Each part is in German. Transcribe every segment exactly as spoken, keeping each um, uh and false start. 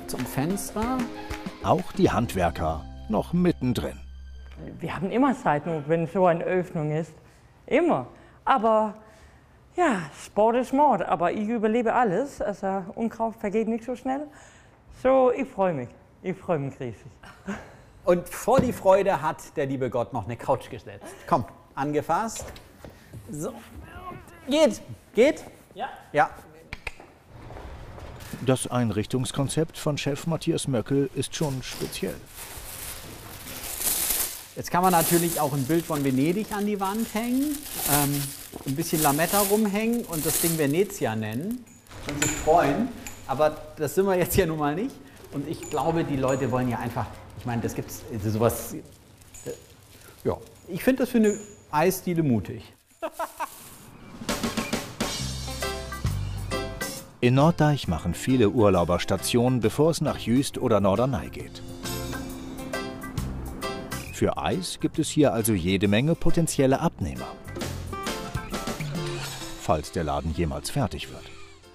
zum Fenster. Auch die Handwerker noch mittendrin. Wir haben immer Zeitnot, wenn so eine Öffnung ist. Immer. Aber ja, Sport ist Mord. Aber ich überlebe alles. Also Unkraut vergeht nicht so schnell. So, ich freue mich. Ich freue mich riesig. Und vor die Freude hat der liebe Gott noch eine Couch gesetzt. Komm, angefasst. So. Geht. Geht? Ja. Ja. Das Einrichtungskonzept von Chef Matthias Möckel ist schon speziell. Jetzt kann man natürlich auch ein Bild von Venedig an die Wand hängen, ähm, ein bisschen Lametta rumhängen und das Ding Venezia nennen und sich freuen. Aber das sind wir jetzt ja nun mal nicht. Und ich glaube, die Leute wollen ja einfach, ich meine, das gibt's sowas. Äh, ja, ich finde das für eine Eisdiele mutig. In Norddeich machen viele Urlauber Station, bevor es nach Jüst oder Norderney geht. Für Eis gibt es hier also jede Menge potenzielle Abnehmer, falls der Laden jemals fertig wird.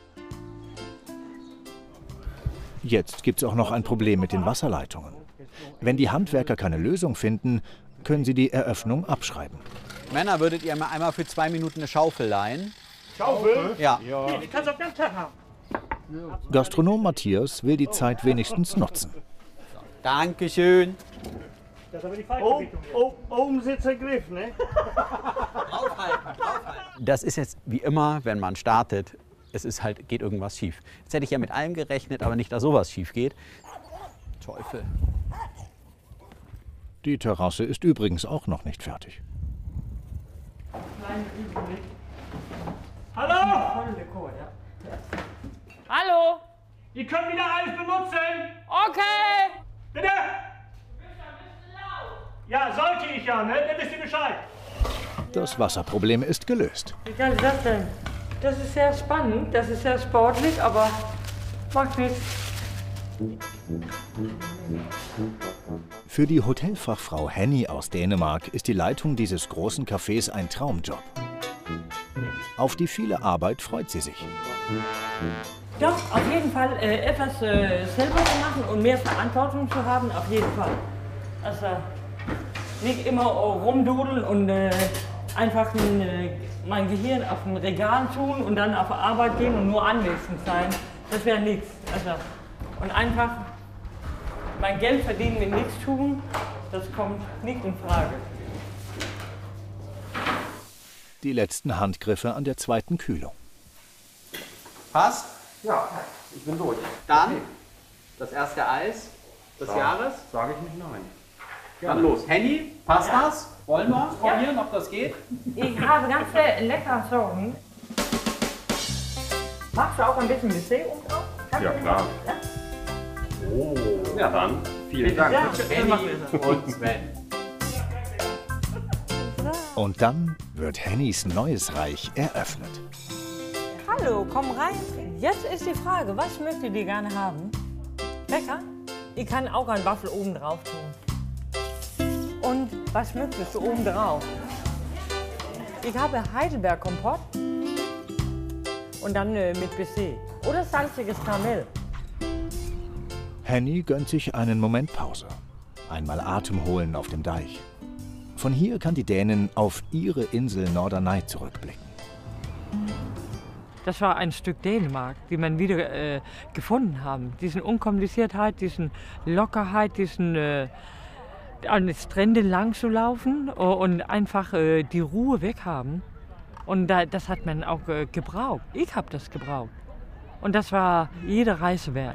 Jetzt gibt es auch noch ein Problem mit den Wasserleitungen. Wenn die Handwerker keine Lösung finden, können sie die Eröffnung abschreiben. Männer, würdet ihr mal einmal für zwei Minuten eine Schaufel leihen? Schaufel? Ja. Ja. Die kannst du auf den Tag haben. Gastronom Matthias will die Zeit wenigstens nutzen. Dankeschön. Das ist aber die falsche oh, Richtung. Oh, oben sitzt der Griff, ne? Aufhalten, aufhalten. Das ist jetzt wie immer, wenn man startet, es ist halt, geht irgendwas schief. Jetzt hätte ich ja mit allem gerechnet, aber nicht, dass sowas schief geht. Teufel. Die Terrasse ist übrigens auch noch nicht fertig. Hallo? Hallo? Ihr könnt wieder alles benutzen. Okay. Bitte? Ja, sollte ich ja, ne? Dann wisst ihr Bescheid. Das Wasserproblem ist gelöst. Wie kann ich das denn? Das ist sehr spannend, das ist sehr sportlich, aber macht nichts. Für die Hotelfachfrau Henny aus Dänemark ist die Leitung dieses großen Cafés ein Traumjob. Auf die viele Arbeit freut sie sich. Doch, auf jeden Fall äh, etwas äh, selber zu machen und mehr Verantwortung zu haben, auf jeden Fall. Also nicht immer rumdudeln und äh, einfach ein, äh, mein Gehirn auf ein Regal tun und dann auf Arbeit gehen und nur anwesend sein. Das wäre nichts. Also, und einfach mein Geld verdienen mit nichts tun, das kommt nicht in Frage. Die letzten Handgriffe an der zweiten Kühlung. Passt? Ja, ich bin durch. Dann das erste Eis des Sag, Jahres. Sage ich nicht nein. Dann los. Henny, passt ja. Das? Wollen wir probieren, ob das geht? Ich habe ganz äh, leckere Sorten. Machst du auch ein bisschen Baiser oben drauf? Ja, klar. Ja? Oh, ja dann. Vielen Dank. Ja, Henny und Sven. Und dann wird Hennys neues Reich eröffnet. Hallo, komm rein. Jetzt ist die Frage, was möchtet ihr gerne haben? Lecker? Ich kann auch einen Waffel oben drauf tun. Und was möchtest du oben drauf? Ich habe Heidelbeerkompott und dann äh, mit Baiser oder salziges Karamell. Henny gönnt sich einen Moment Pause. Einmal Atem holen auf dem Deich. Von hier kann die Dänin auf ihre Insel Norderney zurückblicken. Das war ein Stück Dänemark, die man wieder äh, gefunden haben. Diesen Unkompliziertheit, diesen Lockerheit, diesen äh, an den Stränden lang zu laufen und einfach äh, die Ruhe weghaben. Und da, das hat man auch äh, gebraucht. Ich habe das gebraucht. Und das war jede Reise wert.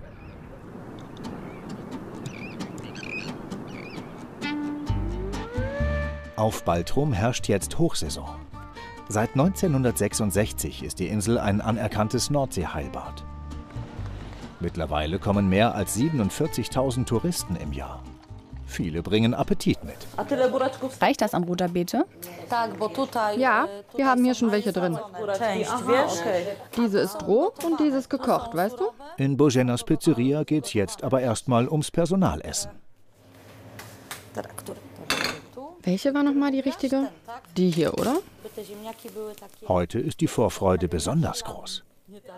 Auf Baltrum herrscht jetzt Hochsaison. Seit neunzehnhundertsechsundsechzig ist die Insel ein anerkanntes Nordseeheilbad. Mittlerweile kommen mehr als siebenundvierzigtausend Touristen im Jahr. Viele bringen Appetit mit. Reicht das an Butterbeete? Ja, wir haben hier schon welche drin. Diese ist roh und diese ist gekocht, weißt du? In Boženas Pizzeria geht's jetzt aber erstmal ums Personalessen. Welche war nochmal die richtige? Die hier, oder? Heute ist die Vorfreude besonders groß.